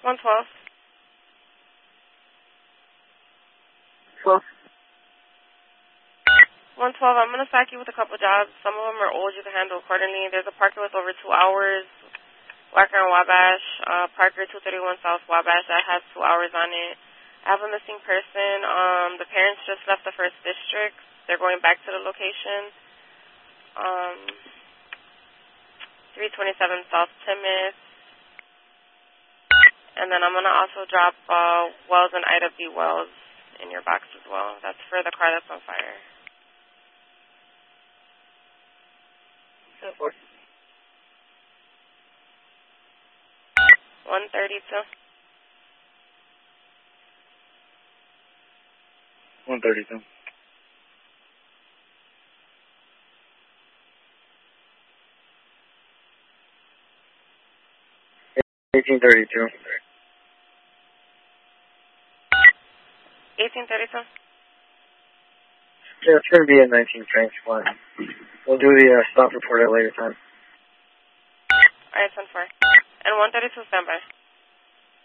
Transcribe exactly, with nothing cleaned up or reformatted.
one twelve. twelve. one twelve, I'm going to stack you with a couple jobs. Some of them are old. You can handle accordingly. There's a Parker with over two hours. Wacker and Wabash. Uh, Parker, two thirty-one South Wabash. That has two hours on it. I have a missing person. Um, the parents just left the first district. They're going back to the location. Um, three twenty-seven South Timmins. And then I'm going to also drop uh, Wells and Ida B. Wells in your box as well. That's for the car that's on fire. one thirty-two. one thirty-two. eighteen thirty-two. eighteen thirty-two. Yeah, it's going to be a nineteen Frank one. We'll do the uh, stop report at a later time. All right, ten four. And one thirty-two, standby.